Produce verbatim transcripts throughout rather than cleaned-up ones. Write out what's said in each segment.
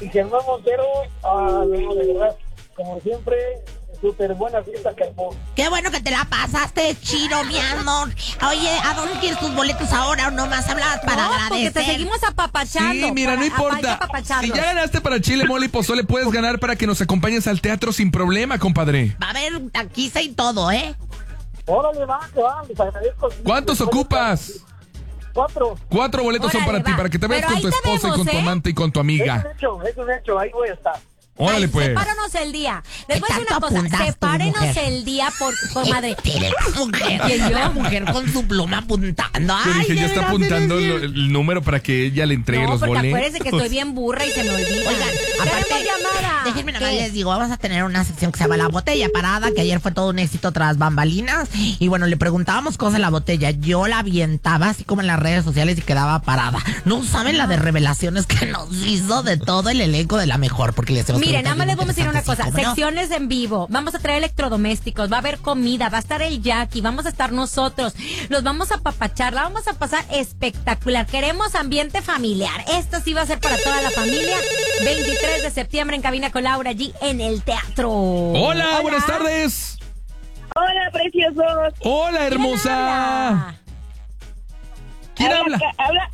Germán Montero, ah, no, de verdad, como siempre, súper buena fiesta que armó. Qué bueno que te la pasaste, Chiro, mi amor. Oye, ¿a dónde quieres tus boletos ahora o nomás hablabas para no, agradecer? Porque te seguimos apapachando. Sí, mira, no importa. Si ya ganaste para chile, mole y pozole, puedes ganar para que nos acompañes al teatro sin problema, compadre. Va a haber taquiza y todo, ¿eh? Órale, va, que va, les agradezco. ¿Cuántos ocupas? Cuatro. Cuatro boletos son Órale, para ti, va. para que te veas Pero con tu ahí te esposa y vemos, con tu ¿eh? amante y con tu Es amiga. un hecho, es un hecho, ahí voy a estar. Órale, Ay, pues. sepáranos el día. Les voy a decir tanto una cosa, apuntaste, sepárenos mujer? el día por, por madre. Eres mujer. ¿Quién, yo? La mujer con su pluma apuntando. Yo Ay, dije, de ya está veras, apuntando eres lo- bien. el número para que ella le entregue No, los porque boletos. acuérdense que estoy bien burra y se me olvida. Oigan, aparte, Tenemos llamada. déjenme nada más ¿Qué? les digo, vamos a tener una sección que se llama La Botella Parada, que ayer fue todo un éxito tras bambalinas. Y bueno, le preguntábamos cosas a la botella. Yo la avientaba así como en las redes sociales y quedaba parada. No saben la de revelaciones que nos hizo de todo el elenco de La Mejor, porque les hacemos Miren, nada más les preguntas vamos a decir una interesantes, cosa. ¿sí? ¿Cómo no? Secciones en vivo. Vamos a traer electrodomésticos. Va a haber comida. Va a estar el Jackie. Vamos a estar nosotros. Los vamos a papachar. La vamos a pasar espectacular. Queremos ambiente familiar. Esto sí va a ser para toda la familia. veintitrés de septiembre en Cabina con Laura G en el teatro. Hola, buenas tardes. Hola, preciosos. Hola, hermosa. ¿Quién habla? Habla,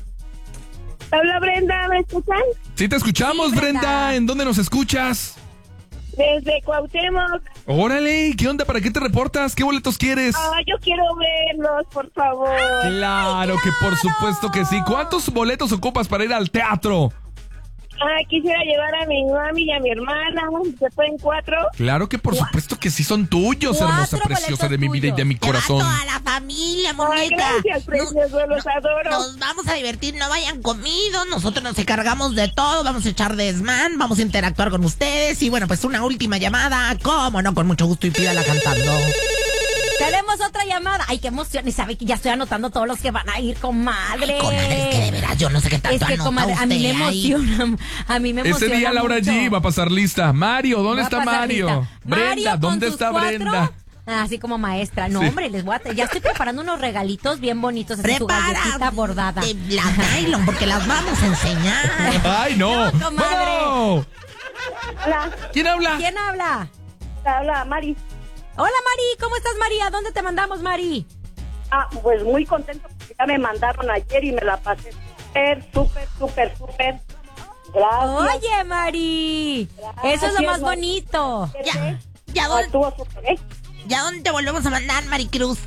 habla Brenda, ¿me escuchan? Sí, te escuchamos, Sí, Brenda. Brenda. ¿En dónde nos escuchas? Desde Cuauhtémoc. Órale, ¿qué onda? ¿Para qué te reportas? ¿Qué boletos quieres? Ah, yo quiero verlos, por favor. Claro que por supuesto que sí. ¿Cuántos boletos ocupas para ir al teatro? Ah, quisiera llevar a mi mami y a mi hermana. ¿Se pueden cuatro? Claro que por supuesto que sí son tuyos, Cuatro hermosa, preciosa boletos de mi vida y de mi Te va corazón. toda la familia, Ay, muñeca. gracias, preciosos, los adoro. Nos vamos a divertir, no vayan comidos, nosotros nos encargamos de todo, vamos a echar desmán, vamos a interactuar con ustedes y bueno, pues una última llamada, cómo no, con mucho gusto y pídala cantando. Tenemos otra llamada. Ay, qué emoción. Y sabe que ya estoy anotando todos los que van a ir, comadre. Comadre, es que de veras yo no sé qué tanto Es que, anota comadre, a mí me usted ahí. emociona. A mí me emociona Ese día Laura mucho. G va a pasar lista. Mario, ¿dónde Va a está pasar Mario? lista. Brenda, Mario con ¿dónde sus está cuatro, Brenda? Así como maestra. No, Sí. hombre, les voy a... Ya estoy preparando unos regalitos bien bonitos. Así su Prepara galletita bordada. de la nylon porque las vamos a enseñar. Ay, no. No, comadre. Bueno. Hola, ¿Quién habla? ¿Quién habla? habla Mari. Hola, Mari. ¿Cómo estás, María? ¿Dónde te mandamos, Mari? Ah, pues muy contento porque ya me mandaron ayer y me la pasé súper, súper, súper, súper. Gracias. Oye, Mari. Eso es lo más bonito. Ya, ya Ah, dónde, estuvo súper, ¿eh? ya dónde te volvemos a mandar, Maricruz.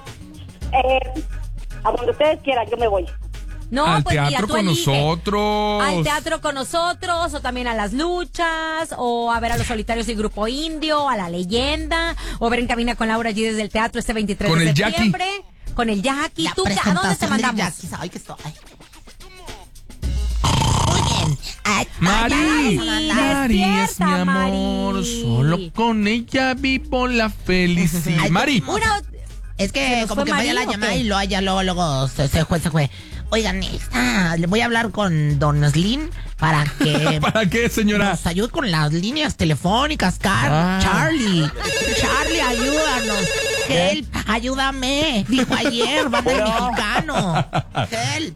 Eh, a donde ustedes quieran, yo me voy. No, Al pues mira, teatro tú con elige. nosotros. Al teatro con nosotros, o también a las luchas, o a ver a los solitarios y Grupo Indio, a la leyenda, o ver en Cabina con Laura G desde el teatro este veintitrés Con de el Jackie. septiembre. Con el Jackie. La ¿Tú a dónde te presentación del mandamos? Jackie, ay, que estoy. Muy bien. Ay, Mari, ay, ya la vamos a mandar. Mari es mi Despierta, amor, Mari. solo con ella vivo la felicidad. Ay, Mari, Una, Es ¿Se que nos como fue que vaya la Marín o llamada qué? y luego ya luego, luego se, se fue, se fue. Oigan, esta, le voy a hablar con Don Slim para que ¿para qué, señora? nos ayude con las líneas telefónicas, Car Ah. Charlie. Charlie, ayúdanos. Help, ayúdame. Dijo ayer, banda del mexicano. Help.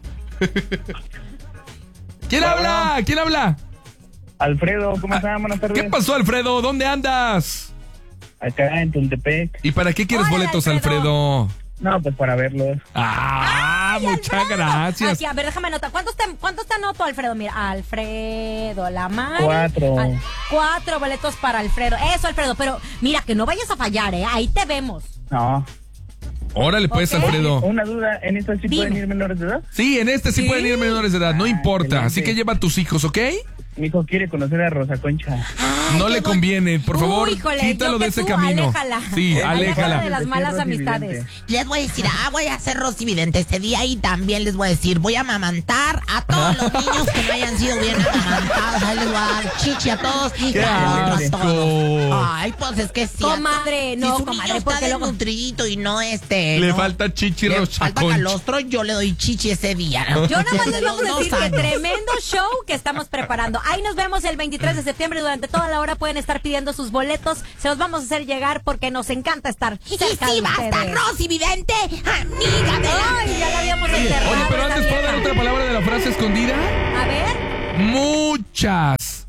¿Quién habla? ¿Quién habla? Alfredo, ¿cómo estás? Buenas tardes. ¿Qué pasó, Alfredo? ¿Dónde andas? Acá en Tultepec. ¿Y para qué quieres Hola, boletos, Alfredo. Alfredo? No, pues para verlos. Ah, ¡Ay, muchas Alfredo! gracias. Aquí, a ver, déjame anotar. ¿Cuántos te, ¿Cuántos te anoto, Alfredo? Mira, Alfredo, la Mari. Cuatro. Al- cuatro boletos para Alfredo. Eso, Alfredo, pero mira, que no vayas a fallar, ¿eh? Ahí te vemos. No. Órale, pues, Ok. Alfredo. Una duda, ¿en esto sí Dime. pueden ir menores de edad? Sí, en este sí, Sí. pueden ir menores de edad, no Ah, importa. Así excelente. que lleva a tus hijos, ¿ok? Mi hijo quiere conocer a Rosa Concha. No le conviene, por favor, Uy, híjole, quítalo yo de que ese tú, camino. aléjala. Sí, Aléjala aléjala. de las Decía malas Rosy amistades. Vidente. Les voy a decir, ah, voy a hacer Rosy Vidente este día y también les voy a decir, voy a amamantar a todos los niños que no hayan sido bien amamantados. Ahí les voy a dar chichi a todos y ¡Qué calostro a asco! todos. Ay, pues es que sí. Comadre, no, si su comadre, niño porque está luego- desnutridito y no este... Le no, falta chichi le Rosa falta Concha. calostro, yo le doy chichi ese día. Yo nada más les Desde vamos los a decir dos que años. tremendo show que estamos preparando. Ahí nos vemos el veintitrés de septiembre. Durante toda la hora pueden estar pidiendo sus boletos. Se los vamos a hacer llegar porque nos encanta estar Y cerca sí, de basta, ustedes. Rosy Vidente, amiga de la... Ay, ya la habíamos enterrado. Oye, pero esta antes, ¿puedo dar vieja. otra palabra de la frase escondida? A ver. Muchas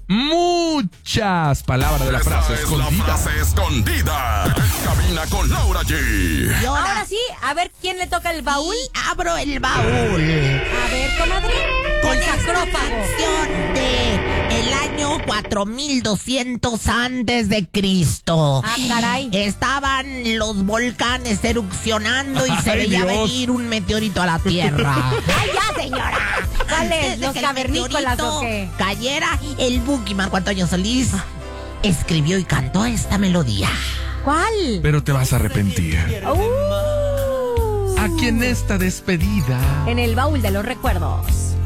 muchas palabras de la Esta frase es escondida. la frase escondida. En cabina con Laura G. Y ahora, Ahora sí, a ver quién le toca el baúl. abro el baúl. A ver, comadre. Con El esta sacrófago. canción de el año cuatro mil doscientos antes de Cristo. Ah, caray. Estaban los volcanes erupcionando y se Ay, veía Dios. venir un meteorito a la Tierra. ¡Ay, ya, señora! ¿Cuáles? Antes de ¿Los que el cavernícolas o meteorito qué? cayera, el Buki Marco Antonio Solís escribió y cantó esta melodía. ¿Cuál? Pero te vas a arrepentir. Uh, Aquí en esta despedida. en el baúl de los recuerdos.